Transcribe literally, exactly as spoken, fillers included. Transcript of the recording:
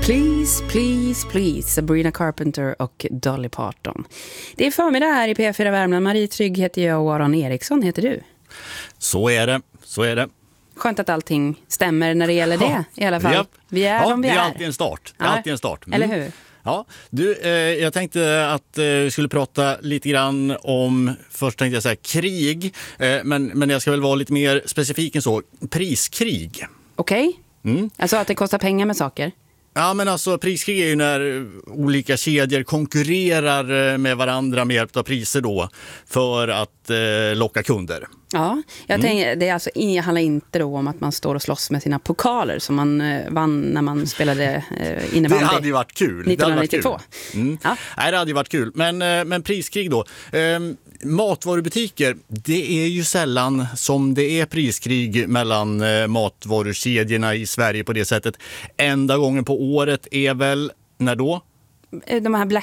Please, please, please, Sabrina Carpenter och Dolly Parton. Det är förmiddag här i P fyra Värmland. Marie Trygg heter jag och Aron Eriksson heter du. Så är det, så är det. Skönt att allting stämmer när det gäller det i alla fall. Japp. Vi är ja, de vi är. Det är alltid en start. Det är Ja, alltid en start. Mm. eller hur? Ja, du, eh, jag tänkte att eh, vi skulle prata lite grann om, först tänkte jag säga krig, eh, men, men jag ska väl vara lite mer specifik än så, priskrig. Okej, okay. Mm. Alltså att det kostar pengar med saker. Ja, men alltså priskrig är ju när olika kedjor konkurrerar med varandra med hjälp av priser då för att eh, locka kunder. Ja, jag Mm. tänker, det är alltså, det handlar inte då om att man står och slåss med sina pokaler som man eh, vann när man spelade eh, innebandy. Det hade ju varit kul. nittonhundranittiotvå. Det hade varit kul. Mm. Ja. Nej, det hade ju varit kul. Men, eh, men priskrig då. Eh, matvarubutiker, det är ju sällan som det är priskrig mellan eh, matvarukedjorna i Sverige på det sättet. Enda gången på året är väl, när då? De här Black